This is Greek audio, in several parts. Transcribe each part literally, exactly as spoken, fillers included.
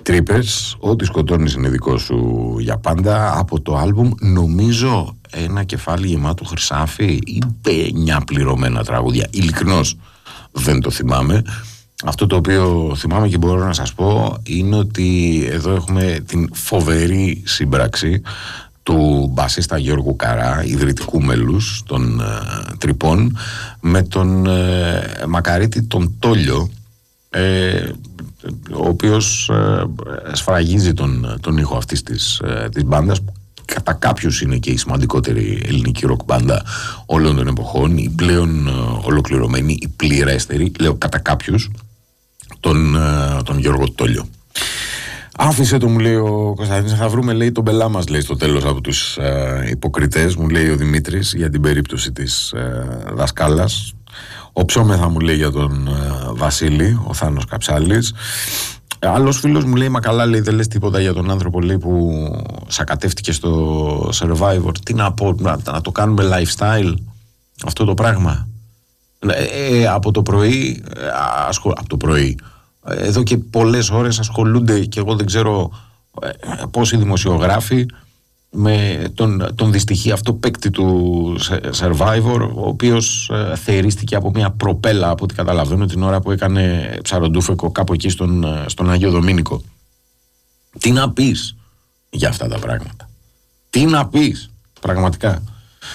Τρύπες, ό,τι σκοτώνεις είναι δικό σου για πάντα. Από το άλμπουμ νομίζω ένα κεφάλι γεμάτο χρυσάφι ή εννιά πληρωμένα τραγούδια. Ειλικρινώς δεν το θυμάμαι. Αυτό το οποίο θυμάμαι και μπορώ να σας πω είναι ότι εδώ έχουμε την φοβερή σύμπραξη του μπασίστα Γιώργου Καρά, ιδρυτικού μέλους των ε, Τρυπών, με τον ε, Μακαρίτη τον Τόλιο, ε, ο οποίος ε, σφραγίζει τον, τον ήχο αυτής της, ε, της μπάντας, που κατά κάποιους είναι και η σημαντικότερη ελληνική ροκ μπάντα όλων των εποχών, η πλέον ε, ολοκληρωμένη, η πληρέστερη, λέω κατά κάποιους, τον, ε, τον Γιώργο Τόλιο. Άφησε το, μου λέει ο Κωνσταντίνος, θα βρούμε, λέει, τον πελά μας, λέει, στο τέλος από τους ε, υποκριτές, μου λέει ο Δημήτρης, για την περίπτωση της ε, δασκάλας. Οψόμεθα, μου λέει, για τον ε, Βασίλη, ο Θάνος Καψάλης. Άλλος φίλος μου λέει, μα καλά, λέει, δεν λες τίποτα για τον άνθρωπο, λέει, που σακατεύτηκε στο Survivor. Τι να πω, να, να το κάνουμε lifestyle αυτό το πράγμα. Ε, ε, από το πρωί, ε, ασχολ... από το πρωί, εδώ και πολλές ώρες ασχολούνται, και εγώ δεν ξέρω ε, πόσοι δημοσιογράφοι, με τον, τον δυστυχή αυτό παίκτη του Survivor, ο οποίος ε, θερίστηκε από μια προπέλα, από ό,τι καταλαβαίνω, την ώρα που έκανε ψαροντούφεκο κάπου εκεί στον, στον Άγιο Δομήνικο. Τι να πεις για αυτά τα πράγματα? Τι να πεις πραγματικά?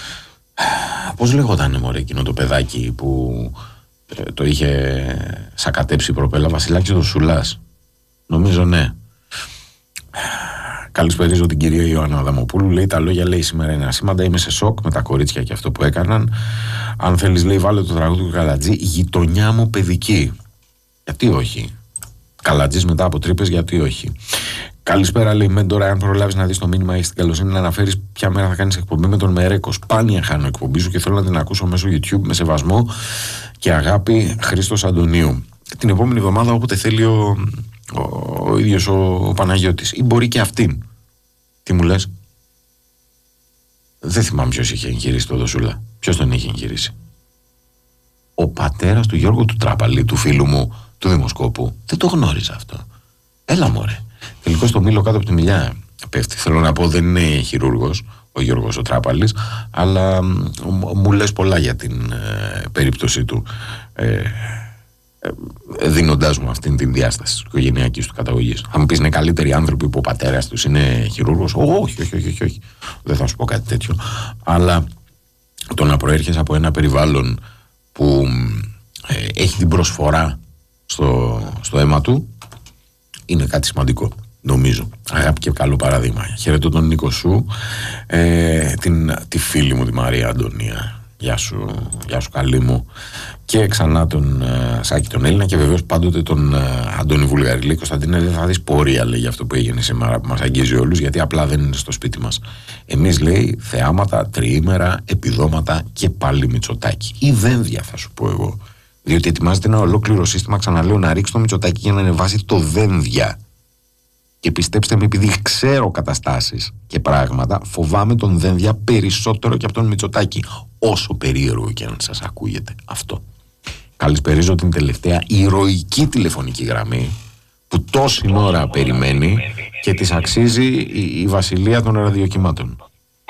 Πώς λεγότανε, μωρέ, εκείνο το παιδάκι που ε, το είχε σακατέψει η προπέλα? Βασιλάκης ο Σουλάς, νομίζω, ναι. Καλησπέριζω την κυρία Ιωάννα Αδαμοπούλου. Λέει, τα λόγια, λέει, σήμερα είναι ασήμαντα. Είμαι σε σοκ με τα κορίτσια και αυτό που έκαναν. Αν θέλεις, λέει, βάλε το τραγούδι του Καλατζή, γειτονιά μου παιδική. Γιατί όχι? Καλατζής μετά από Τρύπες, γιατί όχι? Καλησπέρα, λέει, Μέντορα. Αν προλάβεις να δεις το μήνυμα, έχεις την καλοσύνη να αναφέρεις ποια μέρα θα κάνεις εκπομπή με τον Μερέκο. Σπάνια χάνω εκπομπή σου και θέλω να την ακούσω μέσω YouTube με σεβασμό και αγάπη, Χρήστος Αντωνίου. Την επόμενη εβδομάδα, όποτε θέλει ο, ο, ο ίδιος ο, ο Παναγιώτης, ή μπορεί και αυτήν. Τι μου λες? Δεν θυμάμαι ποιος είχε εγχειρήσει το Δοσούλα. Ποιος τον είχε εγχειρήσει? Ο πατέρας του Γιώργου του Τράπαλη, του φίλου μου, του δημοσκόπου. Δεν το γνώριζα αυτό. Έλα, μωρέ. Τελικώς το μήλο κάτω από τη μιλιά πέφτει. Θέλω να πω, δεν είναι χειρούργος ο Γιώργος ο Τράπαλης, αλλά μου λες πολλά για την ε, περίπτωση του, ε, ε, δίνοντάς μου αυτήν την διάσταση της οικογενειακής του καταγωγής. Θα μου πεις, είναι καλύτεροι άνθρωποι που ο πατέρας τους είναι χειρούργος? Όχι, όχι, όχι, όχι. Δεν θα σου πω κάτι τέτοιο. Αλλά το να προέρχεσαι από ένα περιβάλλον που ε, έχει την προσφορά στο, στο αίμα του είναι κάτι σημαντικό, νομίζω. Αγάπη και καλό παράδειγμα. Χαιρετώ τον Νίκο σου, ε, την, τη φίλη μου τη Μαρία Αντωνία. Γεια σου, γεια σου, καλή μου. Και ξανά τον ε, Σάκη τον Έλληνα, και βεβαίως πάντοτε τον ε, Αντώνη Βουλγαρή. Λέει, Κωνσταντίνε, δεν θα δεις πορεία, λέει, για αυτό που έγινε σήμερα, που μας αγγίζει όλους, γιατί απλά δεν είναι στο σπίτι μας. Εμείς, λέει, θεάματα, τριήμερα, επιδόματα και πάλι Μητσοτάκη. Ή δένδια, θα σου πω εγώ. Διότι ετοιμάζεται ένα ολόκληρο σύστημα, ξαναλέω, να ρίξει το Μητσοτάκη για να ανεβάσει το δένδια. Και πιστέψτε με, επειδή ξέρω καταστάσεις και πράγματα, φοβάμαι τον δένδια περισσότερο και από τον Μητσοτάκη, όσο περίεργο και αν σας ακούγεται αυτό. Καλησπερίζω την τελευταία ηρωική τηλεφωνική γραμμή που τόση ώρα περιμένει και της αξίζει η, η βασιλεία των ραδιοκυμάτων.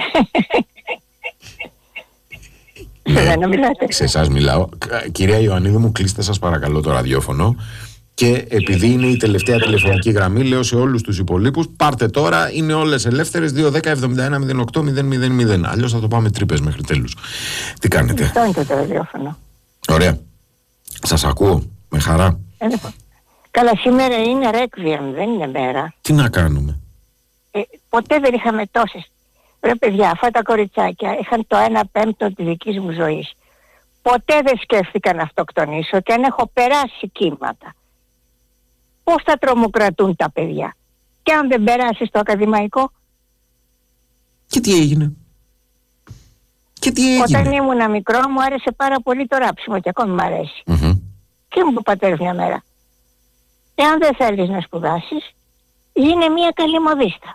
Ναι, σε εσάς μιλάω. Κυρία Ιωαννίδου μου, κλείστε σας παρακαλώ το ραδιόφωνο. Και επειδή είναι η τελευταία τηλεφωνική γραμμή, λέω σε όλους τους υπολείπους, πάρτε τώρα, είναι όλες ελεύθερες. Δύο δέκα εβδομήντα ένα μηδέν οκτώ μηδέν μηδέν μηδέν. Αλλιώς θα το πάμε τρύπες μέχρι τέλους. Τι κάνετε? Αυτό είναι το ραδιόφωνο. Ωραία. Σας ακούω με χαρά. Ε, καλά, σήμερα είναι ρέκβιεμ, δεν είναι μέρα. Τι να κάνουμε? Ε, ποτέ δεν είχαμε τόσες. Ρε παιδιά, αυτά τα κοριτσάκια είχαν το ένα πέμπτο της δικής μου ζωής. Ποτέ δεν σκέφτηκα να αυτοκτονήσω, και αν έχω περάσει κύματα, πώς θα τρομοκρατούν τα παιδιά? Και αν δεν περάσει στο ακαδημαϊκό? Και τι έγινε? Και τι έγινε? Όταν ήμουν μικρό μου άρεσε πάρα πολύ το ράψιμο, και ακόμη μου αρέσει. Mm-hmm. Και μου είπε ο πατέρας μια μέρα, εάν δεν θέλεις να σπουδάσεις, είναι μια καλή μοδίστα.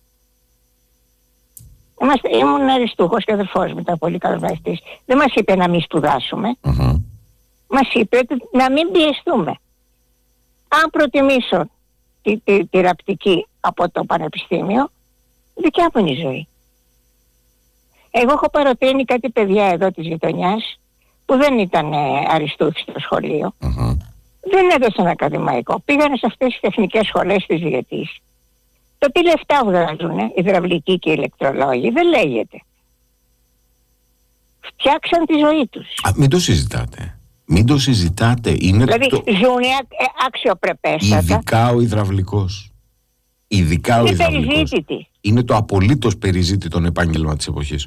Είμαστε, ήμουν αριστούχος και αδερφός μου ήταν πολύ καλός μαθητής. Δεν μας είπε να μην σπουδάσουμε. Mm-hmm. Μας είπε ότι να μην πιεστούμε. Αν προτιμήσω τη, τη, τη ραπτική από το πανεπιστήμιο, δικιά μου είναι η ζωή. Εγώ έχω παροτρύνει κάτι παιδιά εδώ της γειτονιάς που δεν ήταν ε, αριστούχοι στο σχολείο. Mm-hmm. Δεν έδωσαν ακαδημαϊκό. Πήγανε σε αυτές τις τεχνικές σχολές της διετής. Το τι λεφτά βγάζουνε, υδραυλικοί και ηλεκτρολόγοι, δεν λέγεται. Φτιάξαν τη ζωή τους. Α, μην το συζητάτε. Μην το συζητάτε. Είναι δηλαδή το... ζουνε αξιοπρεπέστατα. Ειδικά ο υδραυλικός. Ειδικά ο υδραυλικός. Περιζήτητη. Είναι το απολύτως περιζήτητο επάγγελμα της εποχής.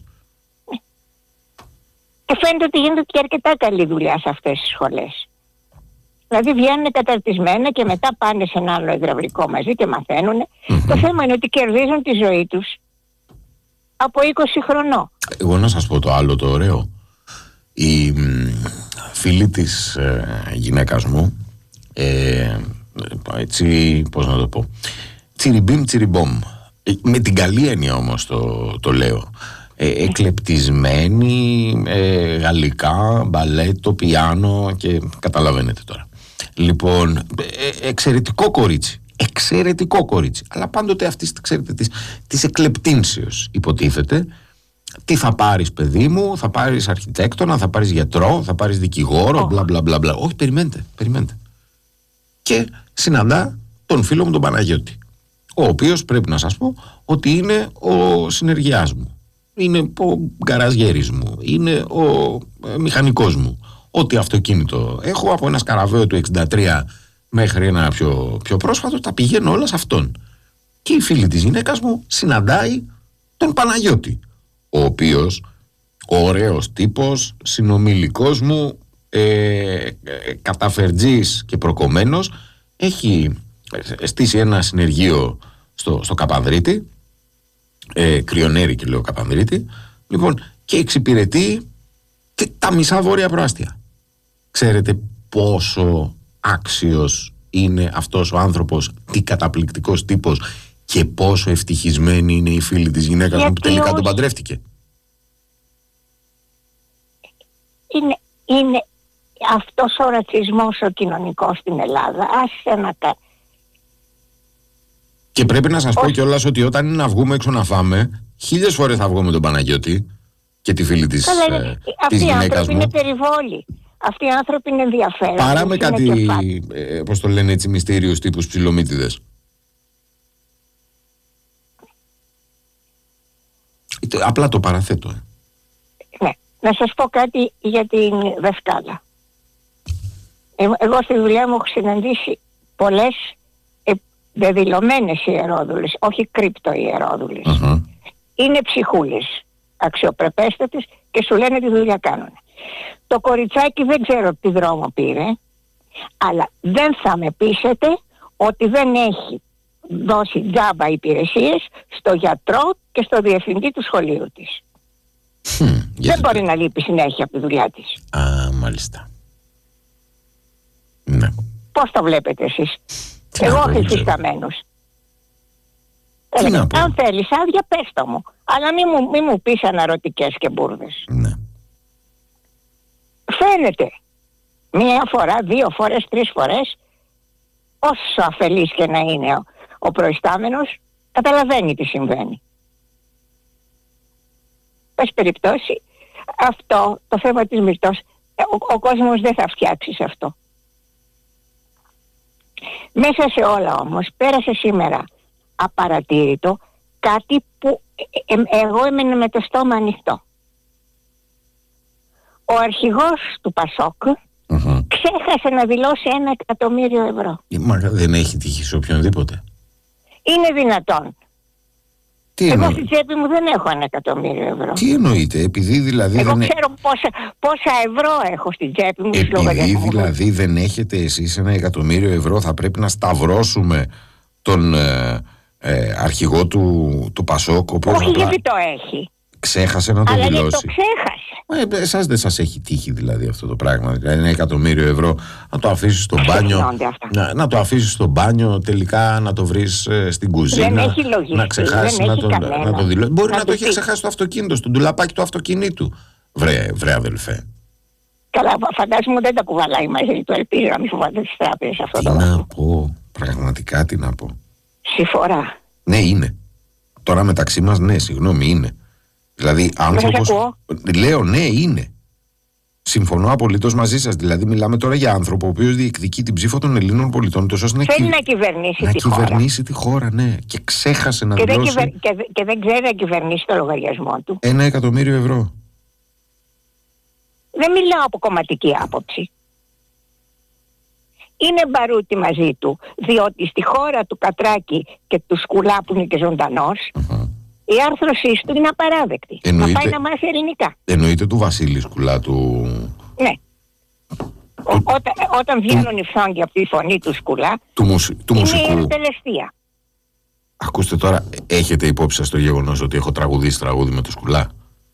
Και φαίνεται ότι γίνεται και αρκετά καλή δουλειά σε αυτές τις σχολές. Δηλαδή βγαίνουν καταρτισμένα και μετά πάνε σε ένα άλλο υδραυλικό μαζί και μαθαίνουν. Mm-hmm. Το θέμα είναι ότι κερδίζουν τη ζωή τους από είκοσι χρονών. Εγώ να σας πω το άλλο το ωραίο. Η μ, φίλη της ε, γυναίκας μου, ε, έτσι πώς να το πω, τσιριμπίμ τσιριμπόμ, ε, με την καλή έννοια όμως το, το λέω, ε, εκλεπτισμένη, ε, γαλλικά, μπαλέτο, πιάνο και καταλαβαίνετε τώρα. Λοιπόν, ε, εξαιρετικό κορίτσι. Εξαιρετικό κορίτσι. Αλλά πάντοτε αυτή, ξέρετε, της, της εκλεπτύνσεως υποτίθεται. Τι θα πάρεις, παιδί μου, θα πάρεις αρχιτέκτονα, θα πάρεις γιατρό, θα πάρεις δικηγόρο, μπλα μπλα μπλα μπλα. Όχι, περιμένετε, περιμένετε. Και συναντά τον φίλο μου τον Παναγιώτη, ο οποίος πρέπει να σας πω ότι είναι ο συνεργειάς μου, είναι ο γκαραζιέρης μου, είναι ο ε, μηχανικός μου. Ό,τι αυτοκίνητο έχω, από ένα σκαραβαίο του εξήντα τρία μέχρι ένα πιο, πιο πρόσφατο, τα πηγαίνω όλα σε αυτόν. Και η φίλη της γυναίκας μου συναντάει τον Παναγιώτη, ο οποίος, ωραίος τύπος, συνομιλικός μου, ε, ε, καταφερτζής και προκομμένος, έχει στήσει ένα συνεργείο στο, στο Καπανδρίτη, ε, Κρυονέρη και λέω Καπανδρίτη, λοιπόν, και εξυπηρετεί και τα μισά βόρεια προάστια. Ξέρετε πόσο άξιος είναι αυτός ο άνθρωπος, τι καταπληκτικός τύπος, και πόσο ευτυχισμένη είναι η φίλη της γυναίκας μου που τελικά όχι. τον παντρεύτηκε. Είναι, είναι αυτός ο ρατσισμός ο κοινωνικός στην Ελλάδα. Άσε να τα... Και πρέπει να σας όχι. πω κιόλας ότι όταν είναι να βγούμε έξω να φάμε, χίλιες φορές θα βγω με τον Παναγιώτη και τη φίλη της, Καλά, ε, της γυναίκας μου. Είναι περιβόλη. Αυτοί οι άνθρωποι είναι ενδιαφέρον. Παρά με κάτι, ε, πώς το λένε έτσι, μυστήριους τύπους ψιλομύτιδες. Απλά το παραθέτω. Ε. Ναι. Να σας πω κάτι για την δασκάλα. Ε, εγώ στη δουλειά μου έχω συναντήσει πολλές ε, δεδηλωμένες ιερόδουλες, όχι κρύπτο ιερόδουλες. Uh-huh. Είναι ψυχούλες, αξιοπρεπέστατες και σου λένε τι δουλειά κάνουν. Το κοριτσάκι δεν ξέρω τι δρόμο πήρε, αλλά δεν θα με πείσετε ότι δεν έχει δώσει τζάμπα υπηρεσίες στο γιατρό και στο διευθυντή του σχολείου της. Mm, δεν μπορεί να λείπει συνέχεια από τη δουλειά της. Α, μάλιστα. Ναι. Πώς το βλέπετε εσείς? Τι εγώ έχω υφισταμένους. Αν θέλεις άδεια πες το μου, αλλά μη μου, μη μου πεις αναρωτικές και μπουρδες. Ναι. Φαίνεται μία φορά, δύο φορές, τρεις φορές, όσο αφελής και να είναι ο, ο προϊστάμενος, καταλαβαίνει τι συμβαίνει. Πες περιπτώσει, αυτό το θέμα της μυρτός, ο, ο κόσμος δεν θα φτιάξει σε αυτό. Μέσα σε όλα όμως πέρασε σήμερα απαρατήρητο κάτι που ε, ε, εγώ έμενα με το στόμα ανοιχτό. Ο αρχηγός του Πασόκ uh-huh. ξέχασε να δηλώσει ένα εκατομμύριο ευρώ. Μα δεν έχει τύχει σε οποιονδήποτε. Είναι δυνατόν? Τι εγώ στη τσέπη μου δεν έχω ένα εκατομμύριο ευρώ. Τι εννοείται, επειδή δηλαδή εγώ δεν... ξέρω πόσα, πόσα ευρώ έχω στην τσέπη μου. Επειδή δηλαδή δεν έχετε εσείς ένα εκατομμύριο ευρώ, θα πρέπει να σταυρώσουμε τον ε, ε, αρχηγό του, του Πασόκ. Όχι απλά... γιατί το έχει. Ξέχασε να το αλλά δηλώσει. Αλλά το ξέχασε. Ε, εσάς δεν σας έχει τύχει δηλαδή αυτό το πράγμα. Δηλαδή ένα εκατομμύριο ευρώ να το αφήσεις στο μπάνιο. Να, να το αφήσεις στο μπάνιο, τελικά να το βρεις ε, στην κουζίνα. Δεν έχει λογική. Να ξεχάσεις να, το, να το δηλώσει. Μπορεί να, να το έχει ξεχάσει στο αυτοκίνητο, στο ντουλαπάκι του αυτοκινήτου. Βρε, βρε αδελφέ. Καλά, φαντάζομαι δεν τα κουβαλάει μαζί του. Ελπίζω να μην φοβάται τις τράπεζες αυτό. Τι το να πω, πραγματικά. πραγματικά τι να πω. Συμφορά. Ναι, είναι. Τώρα μεταξύ μας, ναι, συγγνώμη, είναι. Δηλαδή, άνθρωπος. Λέω, ναι, είναι. Συμφωνώ απολύτως μαζί σας. Δηλαδή, μιλάμε τώρα για άνθρωπο ο οποίος διεκδικεί την ψήφο των Ελλήνων πολιτών. Τόσο ώστε θέλει να, να κυβερνήσει να τη κυβερνήσει χώρα. τη χώρα, ναι. Και ξέχασε να και δηλώσει. Δεν κυβερ... και, και δεν ξέρει να κυβερνήσει το λογαριασμό του. Ένα εκατομμύριο ευρώ. Δεν μιλάω από κομματική άποψη. Είναι μπαρούτι μαζί του, διότι στη χώρα του Κατράκη και του Σκουλά που είναι και ζωντανός, uh-huh. η άρθρωσή του είναι απαράδεκτη. Εννοείται, να πάει να μάθει ελληνικά. Εννοείται του Βασίλη Σκουλά του... Ναι. Ο, όταν, όταν βγαίνουν οι φθόγγοι από τη φωνή του Σκουλά, του, μουσι, του είναι μουσικού. η εκτελεστία. Ακούστε τώρα, έχετε υπόψη σας το γεγονός ότι έχω τραγουδήσει τραγούδι με το Σκουλά?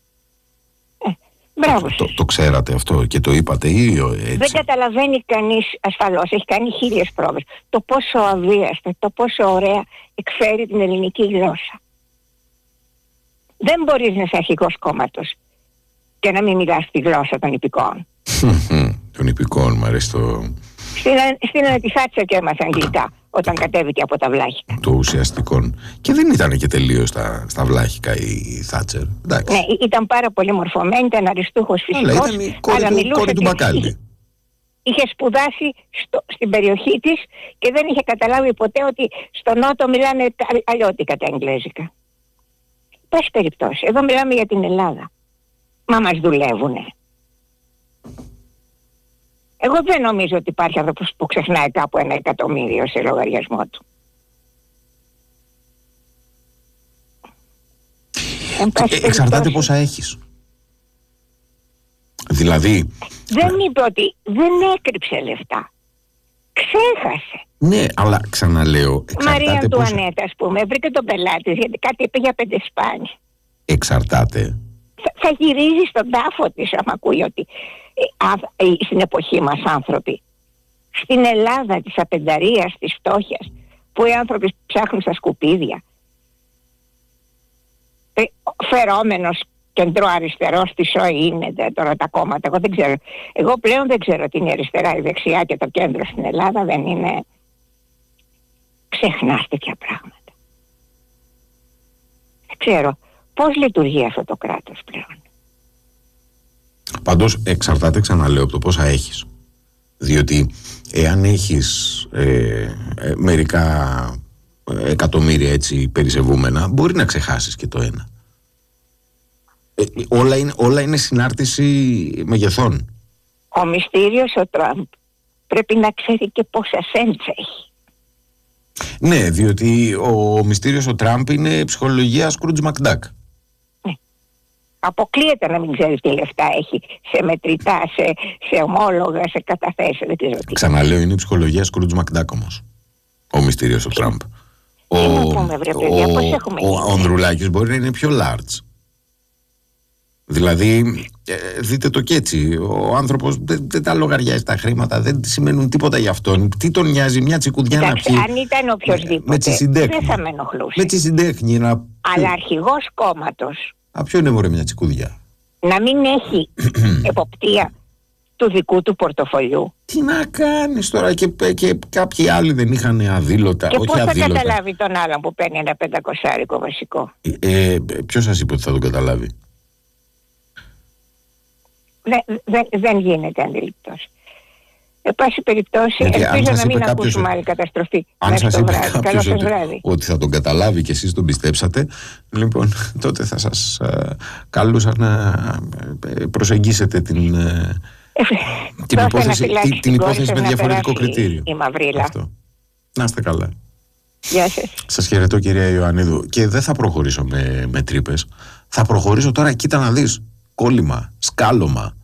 Μπράβο το, το, το ξέρατε αυτό και το είπατε ή έτσι? Δεν καταλαβαίνει κανείς, ασφαλώς, έχει κάνει χίλιες πρόβες, το πόσο αβίαστα, το πόσο ωραία εκφέρει την ελληνική γλώσσα. Δεν μπορείς να είσαι αρχηγός κόμματος και να μην μιλάς τη γλώσσα των υπηκόων. Των υπηκόων, μου αρέσει το... Στην Ανατιθάτσα και έμαθα αγγλικά όταν κατέβηκε από τα Βλάχικα. Το ουσιαστικό. Και δεν ήταν και τελείως στα, στα Βλάχικα η, η Θάτσερ. Εντάξει. Ναι, ήταν πάρα πολύ μορφωμένη, ήταν αριστούχος φυσικός. Αλλά ήταν η κόρη, αλλά του, κόρη του Μπακάλι. Είχε, είχε σπουδάσει στο, στην περιοχή της και δεν είχε καταλάβει ποτέ ότι στο Νότο μιλάνε αλλιώτικα τα εγγλέζικα. Πάση περιπτώσει, εδώ μιλάμε για την Ελλάδα. Μα μας δουλεύουνε. Εγώ δεν νομίζω ότι υπάρχει άνθρωπος που ξεχνάει κάπου ένα εκατομμύριο σε λογαριασμό του. Ε, εξαρτάται πόσα έχεις. Δηλαδή... Δεν είπε ότι δεν έκρυψε λεφτά. Ξέχασε. Ναι, αλλά ξαναλέω... Μαρία του πόσα... Ανέτα, ας πούμε, βρήκε τον πελάτη γιατί κάτι είπε για πέντε σπάνια. Εξαρτάται. Θα, θα γυρίζει στον τάφο της άμα ακούει ότι ε, α, ε, στην εποχή μας άνθρωποι, στην Ελλάδα της απενταρίας, της φτώχειας, που οι άνθρωποι ψάχνουν στα σκουπίδια, ε, φερόμενος κεντροαριστερός στη ΣΟΗ είναι τώρα τα κόμματα, εγώ δεν ξέρω. Εγώ πλέον δεν ξέρω τι είναι η αριστερά, η δεξιά και το κέντρο στην Ελλάδα, δεν είναι... Ξεχνάς τέτοια πράγματα. Δεν ξέρω πώς λειτουργεί αυτό το κράτος πλέον. Πάντως εξαρτάται, ξαναλέω, από το πόσα έχεις. Διότι εάν έχεις ε, ε, μερικά εκατομμύρια έτσι περισσευούμενα, μπορεί να ξεχάσεις και το ένα. Ε, όλα, είναι, όλα είναι συνάρτηση μεγεθών. Ο μυστήριος ο Τραμπ πρέπει να ξέρει και πόσα σέντς έχει. Ναι, διότι ο μυστήριος ο Τραμπ είναι ψυχολογία Scrooge McDuck. Ναι. Αποκλείεται να μην ξέρει τι λεφτά έχει σε μετρητά, σε, σε ομόλογα, σε καταθέσεις. Δεν ξέρω τι. Ξαναλέω, είναι η ψυχολογία Scrooge McDuck όμως. Ο μυστήριος ο Τραμπ. Ο, πούμε, βρε, παιδιά, πώς έχουμε ο, ο Ανδρουλάκης μπορεί να είναι πιο large. Δηλαδή, ε, δείτε το κι έτσι. Ο άνθρωπος δεν, δεν τα λογαριάζει τα χρήματα, δεν σημαίνουν τίποτα για αυτόν. Τι τον νοιάζει μια τσικουδιά να πιει? Αν ήταν οποιοσδήποτε, δεν θα με ενοχλούσε. Με τσισυντέχνη να... Αλλά αρχηγός κόμματος. Α, ποιο είναι μωρέ μια τσικουδιά? Να μην έχει εποπτεία του δικού του πορτοφολιού. Τι να κάνεις τώρα, και, και κάποιοι άλλοι δεν είχαν αδήλωτα? Και όχι πώς θα αδήλωτα. καταλάβει τον άλλον που παίρνει ένα πεντακοσάρικο βασικό? Ε, ε, ποιος σας είπε ότι θα τον καταλάβει? Δεν, δεν, δεν γίνεται αντιληπτός. Εν πάση περιπτώσει, γιατί ελπίζω να μην κάποιος, ακούσουμε άλλη καταστροφή. Αν σας είπε κάποιος ότι, βράδυ. ότι θα τον καταλάβει και εσείς τον πιστέψατε, λοιπόν, τότε θα σας ε, καλούσα να ε, προσεγγίσετε την, ε, την υπόθεση, την, την υπόθεση με διαφορετικό κριτήριο. Η, η Μαυρίλα. Αυτό. Να είστε καλά. Γεια σας. Σας χαιρετώ, κυρία Ιωαννίδου. Και δεν θα προχωρήσω με, με τρύπες. Θα προχωρήσω τώρα, κοίτα να δεις, κόλλημα, σκάλωμα.